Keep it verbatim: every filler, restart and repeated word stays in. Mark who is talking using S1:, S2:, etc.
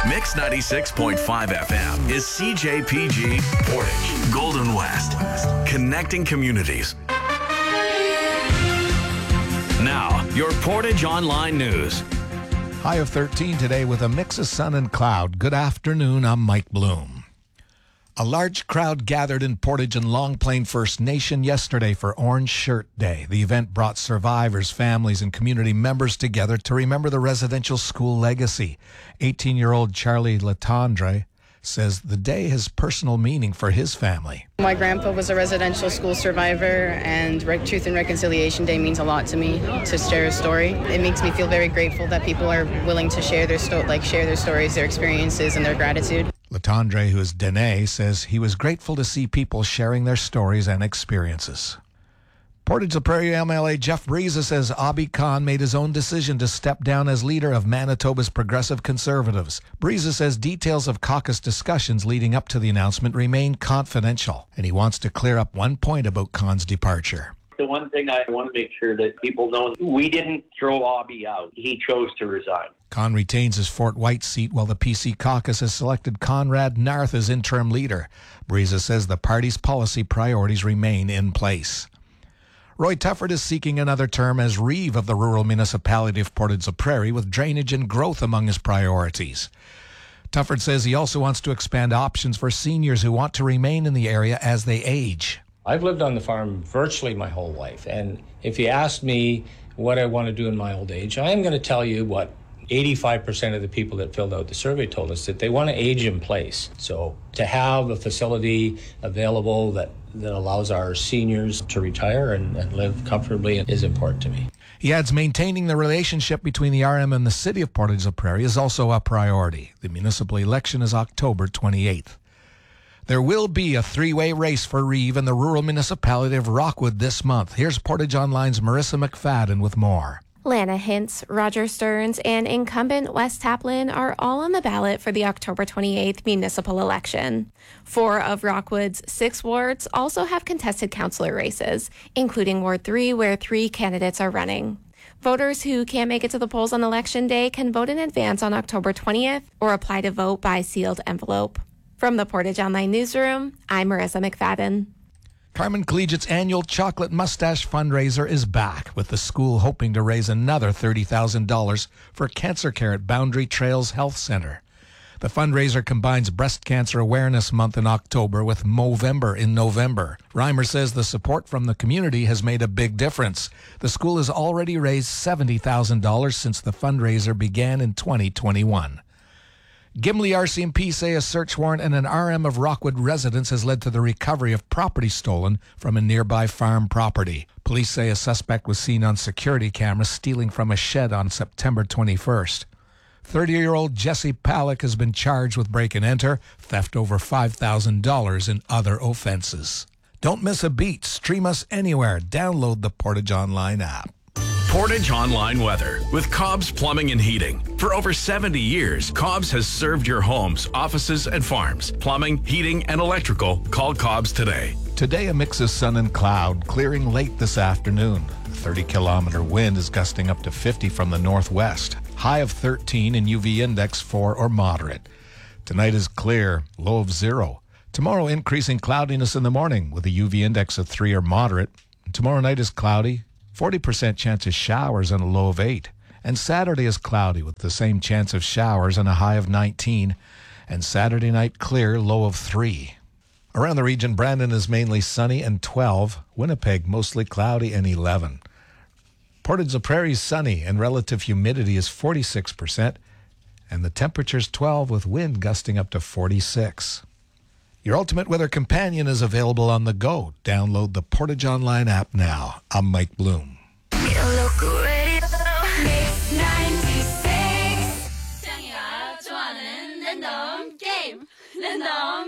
S1: Mix ninety-six point five F M is C J P G Portage, Golden West, connecting communities. Now, your Portage Online News.
S2: High of thirteen today with a mix of sun and cloud. Good afternoon, I'm Mike Bloom. A large crowd gathered in Portage and Long Plain First Nation yesterday for Orange Shirt Day. The event brought survivors, families, and community members together to remember the residential school legacy. eighteen-year-old Charlie Latendre says the day has personal meaning for his family.
S3: My grandpa was a residential school survivor, and Truth and Reconciliation Day means a lot to me, to share a story. It makes me feel very grateful that people are willing to share their sto- like share their stories, their experiences, and their gratitude.
S2: Latendre, who is Dene, says he was grateful to see people sharing their stories and experiences. Portage La Prairie M L A Jeff Breeza says Abi Khan made his own decision to step down as leader of Manitoba's Progressive Conservatives. Breeza says details of caucus discussions leading up to the announcement remain confidential, and he wants to clear up one point about Khan's departure.
S4: The one thing I want to make sure that people know, we didn't throw Abi out. He chose to resign.
S2: Khan retains his Fort White seat while the P C caucus has selected Conrad Narth as interim leader. Breeza says the party's policy priorities remain in place. Roy Tufford is seeking another term as Reeve of the rural municipality of Portage La Prairie, with drainage and growth among his priorities. Tufford says he also wants to expand options for seniors who want to remain in the area as they age.
S5: I've lived on the farm virtually my whole life, and if you ask me what I want to do in my old age, I am going to tell you what eighty-five percent of the people that filled out the survey told us, that they want to age in place. So to have a facility available that, that allows our seniors to retire and, and live comfortably is important to me.
S2: He adds maintaining the relationship between the R M and the city of Portage La Prairie is also a priority. The municipal election is October twenty-eighth. There will be a three-way race for Reeve in the rural municipality of Rockwood this month. Here's Portage Online's Marissa McFadden with more.
S6: Lana Hintz, Roger Stearns, and incumbent Wes Taplin are all on the ballot for the October twenty-eighth municipal election. Four of Rockwood's six wards also have contested councillor races, including Ward three, where three candidates are running. Voters who can't make it to the polls on Election Day can vote in advance on October twentieth or apply to vote by sealed envelope. From the Portage Online Newsroom, I'm Marissa McFadden.
S2: Carmen Collegiate's annual Chocolate Mustache fundraiser is back, with the school hoping to raise another thirty thousand dollars for cancer care at Boundary Trails Health Center. The fundraiser combines Breast Cancer Awareness Month in October with Movember in November. Reimer says the support from the community has made a big difference. The school has already raised seventy thousand dollars since the fundraiser began in twenty twenty-one. Gimli R C M P say a search warrant and an R M of Rockwood residents has led to the recovery of property stolen from a nearby farm property. Police say a suspect was seen on security cameras stealing from a shed on September twenty-first. thirty-year-old Jesse Palick has been charged with break and enter, theft over five thousand dollars, and other offenses. Don't miss a beat. Stream us anywhere. Download the Portage Online app.
S1: Portage Online Weather with Cobb's Plumbing and Heating. For over seventy years, Cobb's has served your homes, offices, and farms. Plumbing, heating, and electrical. Call Cobb's today.
S2: Today, a mix of sun and cloud, clearing late this afternoon. A thirty-kilometer wind is gusting up to fifty from the northwest. High of thirteen and U V index four or moderate. Tonight is clear, low of zero. Tomorrow, increasing cloudiness in the morning with a U V index of three or moderate. Tomorrow night is cloudy, forty percent chance of showers and a low of eight. And Saturday is cloudy with the same chance of showers and a high of nineteen. And Saturday night clear, low of three. Around the region, Brandon is mainly sunny and twelve. Winnipeg mostly cloudy and eleven. Portage La Prairie is sunny and relative humidity is forty-six percent. And the temperature's twelve with wind gusting up to forty-six. Your Ultimate Weather Companion is available on the go. Download the Portage Online app now. I'm Mike Bloom.
S7: Mix ninety-six. 짱이가 좋아하는 랜덤 게임. 랜덤